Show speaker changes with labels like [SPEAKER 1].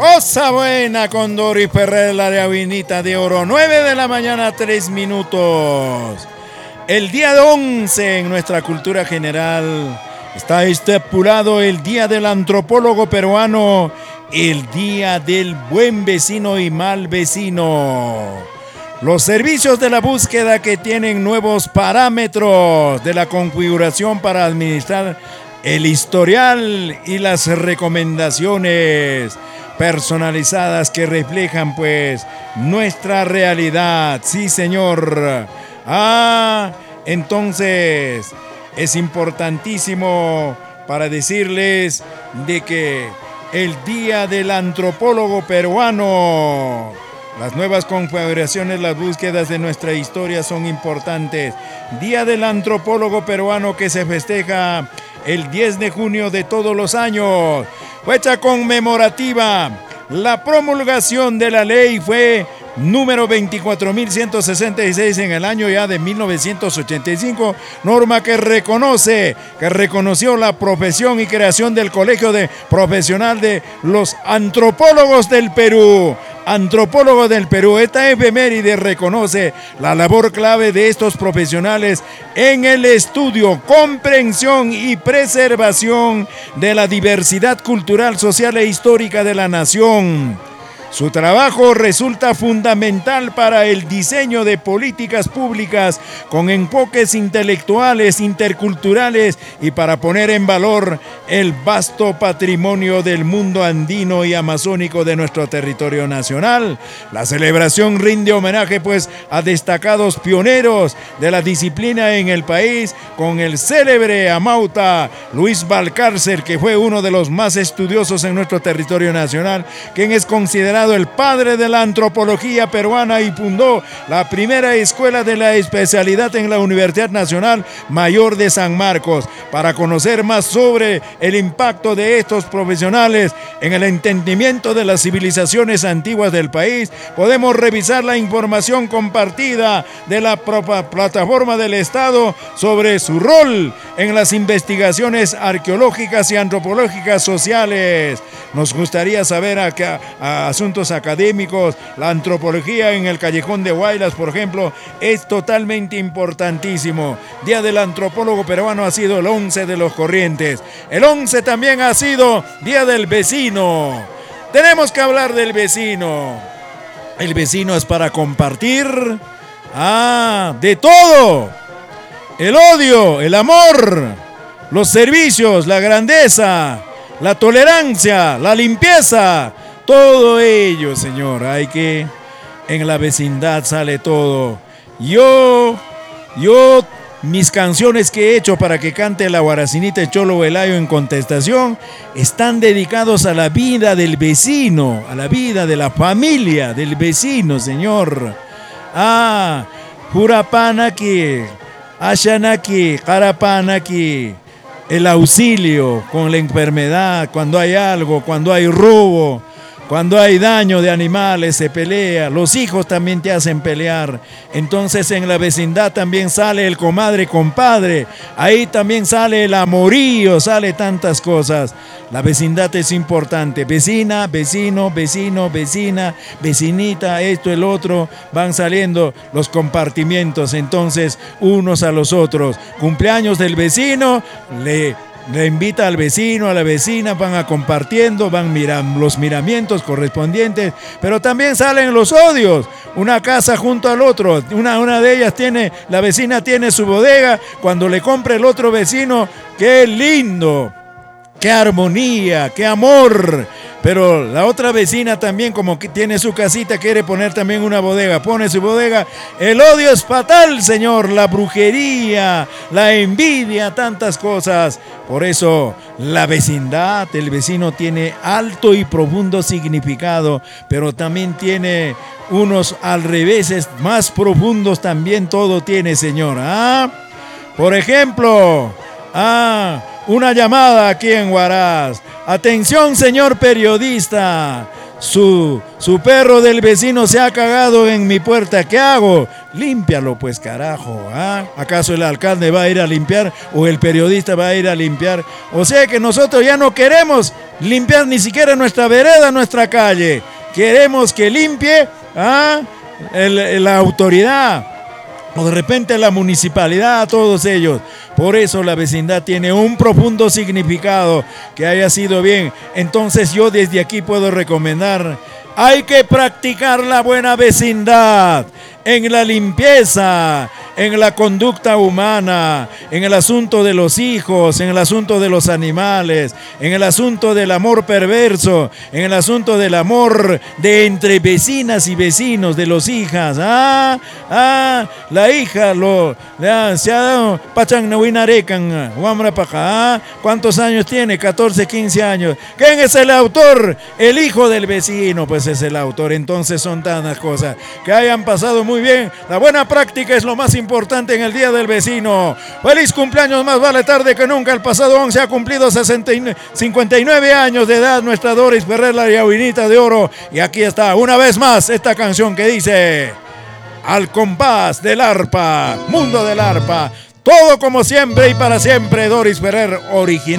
[SPEAKER 1] Cosa buena con Doris Ferrer, la de Avinita de Oro. 9 de la mañana, 3 minutos. El día de 11 en nuestra cultura general está estipulado el Día del Antropólogo Peruano, el Día del Buen Vecino y Mal Vecino. Los servicios de la búsqueda que tienen nuevos parámetros de la configuración para administrar el historial y las recomendaciones personalizadas que reflejan pues nuestra realidad. Sí, señor. Entonces es importantísimo para decirles de que el Día del Antropólogo Peruano, las nuevas configuraciones, las búsquedas de nuestra historia son importantes. Día del Antropólogo Peruano que se festeja el 10 de junio de todos los años. Fecha conmemorativa. La promulgación de la ley fue número 24.166 en el año ya de 1985, norma que reconoció la profesión y creación del Colegio Profesional de los Antropólogos del Perú. Antropólogos del Perú. Esta efeméride reconoce la labor clave de estos profesionales en el estudio, comprensión y preservación de la diversidad cultural, social e histórica de la nación. Su trabajo resulta fundamental para el diseño de políticas públicas con enfoques intelectuales, interculturales y para poner en valor el vasto patrimonio del mundo andino y amazónico de nuestro territorio nacional. La celebración rinde homenaje pues a destacados pioneros de la disciplina en el país, con el célebre amauta Luis Valcárcel, que fue uno de los más estudiosos en nuestro territorio nacional, quien es considerado el padre de la antropología peruana y fundó la primera escuela de la especialidad en la Universidad Nacional Mayor de San Marcos. Para conocer más sobre el impacto de estos profesionales en el entendimiento de las civilizaciones antiguas del país, podemos revisar la información compartida de la plataforma del Estado sobre su rol en las investigaciones arqueológicas y antropológicas sociales. Nos gustaría saber asuntos académicos. La antropología en el Callejón de Huaylas, por ejemplo, es totalmente importantísimo. Día del Antropólogo Peruano ha sido el 11 de los Corrientes. El 11 también ha sido Día del Vecino. Tenemos que hablar del vecino. El vecino es para compartir de todo. El odio, el amor, los servicios, la grandeza, la tolerancia, la limpieza. Todo ello, señor, en la vecindad sale todo. Mis canciones que he hecho para que cante la Guaracinita Cholo Velayo en contestación están dedicados a la vida del vecino, a la vida de la familia del vecino, señor. Jurapanaki, Ashanaki, Karapanaki, el auxilio con la enfermedad, cuando hay algo, cuando hay robo, cuando hay daño de animales, se pelea. Los hijos también te hacen pelear. Entonces en la vecindad también sale el comadre, compadre. Ahí también sale el amorío, sale tantas cosas. La vecindad es importante. Vecina, vecino, vecino, vecina, vecinita, esto, el otro. Van saliendo los compartimientos entonces unos a los otros. Cumpleaños del vecino, le invita al vecino, a la vecina, van compartiendo, los miramientos correspondientes, pero también salen los odios. Una casa junto al otro, una de ellas la vecina tiene su bodega, cuando le compra el otro vecino, ¡qué lindo! ¡Qué armonía! ¡Qué amor! Pero la otra vecina también, como que tiene su casita, quiere poner también una bodega, pone su bodega. El odio es fatal, señor, la brujería, la envidia, tantas cosas. Por eso la vecindad, el vecino tiene alto y profundo significado, pero también tiene unos al revés más profundos, también todo tiene, señor. Por ejemplo, una llamada aquí en Huaraz. Atención, señor periodista. su perro del vecino se ha cagado en mi puerta, ¿qué hago? Límpialo pues, carajo, ¿ah? ¿Acaso el alcalde va a ir a limpiar o el periodista va a ir a limpiar? O sea que nosotros ya no queremos limpiar ni siquiera nuestra vereda, nuestra calle. Queremos que limpie, ¿ah?, la autoridad, o de repente la municipalidad, todos ellos. Por eso la vecindad tiene un profundo significado, que haya sido bien. Entonces yo desde aquí puedo recomendar: hay que practicar la buena vecindad en la limpieza, en la conducta humana, en el asunto de los hijos, en el asunto de los animales, en el asunto del amor perverso, en el asunto del amor de entre vecinas y vecinos, de los hijas. La hija se ha dado pachangnahuinarecan, guamrapaja. ¿Cuántos años tiene? 14, 15 años. ¿Quién es el autor? El hijo del vecino, pues es el autor. Entonces son tantas cosas que hayan pasado muy bien. La buena práctica es lo más importante en el Día del Vecino. Feliz cumpleaños, más vale tarde que nunca. El pasado 11 ha cumplido 59 años de edad nuestra Doris Ferrer, la Yahuinita de Oro. Y aquí está una vez más esta canción que dice: al compás del arpa, mundo del arpa, todo como siempre y para siempre. Doris Ferrer, original.